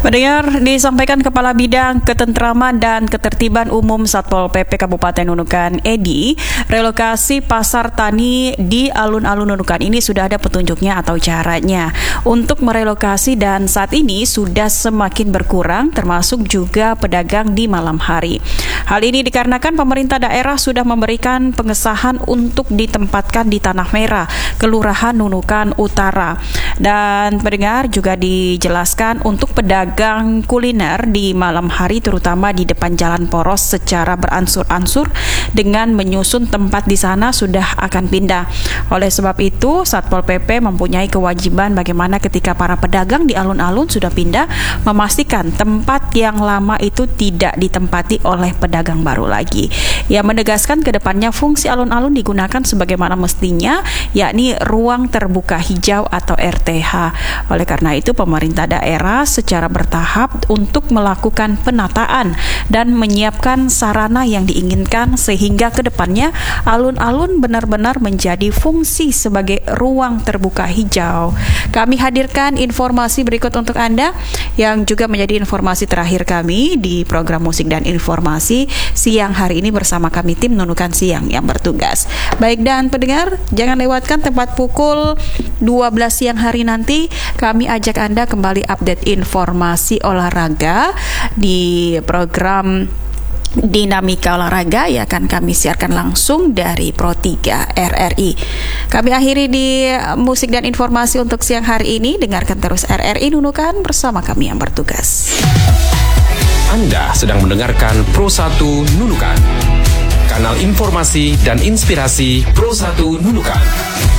Pendengar, disampaikan Kepala Bidang Ketentraman dan Ketertiban Umum Satpol PP Kabupaten Nunukan, Edi, relokasi pasar tani di alun-alun Nunukan ini sudah ada petunjuknya atau caranya untuk merelokasi, dan saat ini sudah semakin berkurang, termasuk juga pedagang di malam hari. Hal ini dikarenakan pemerintah daerah sudah memberikan pengesahan untuk ditempatkan di Tanah Merah, Kelurahan Nunukan Utara. Dan pendengar, juga dijelaskan untuk pedagang kuliner di malam hari terutama di depan Jalan Poros secara beransur-ansur dengan menyusun tempat di sana sudah akan pindah. Oleh sebab itu, Satpol PP mempunyai kewajiban bagaimana ketika para pedagang di alun-alun sudah pindah, memastikan tempat yang lama itu tidak ditempati oleh pedagang baru lagi. Ia menegaskan ke depannya fungsi alun-alun digunakan sebagaimana mestinya, yakni ruang terbuka hijau atau RTH. Oleh karena itu, pemerintah daerah secara bertahap untuk melakukan penataan dan menyiapkan sarana yang diinginkan sehingga ke depannya alun-alun benar-benar menjadi fungsi sebagai ruang terbuka hijau. Kami hadirkan informasi berikut untuk Anda yang juga menjadi informasi terakhir kami di program Musik dan Informasi siang hari ini bersama kami tim Nunukan Siang yang bertugas. Baik, dan pendengar, jangan lewatkan tepat pukul 12 siang hari nanti kami ajak Anda kembali update informasi olahraga di program Dinamika Olahraga yang akan kami siarkan langsung dari Pro 3 RRI. Kami akhiri di Musik dan Informasi untuk siang hari ini. Dengarkan terus RRI Nunukan bersama kami yang bertugas. Anda sedang mendengarkan Pro 1 Nunukan, kanal informasi dan inspirasi Pro 1 Nunukan.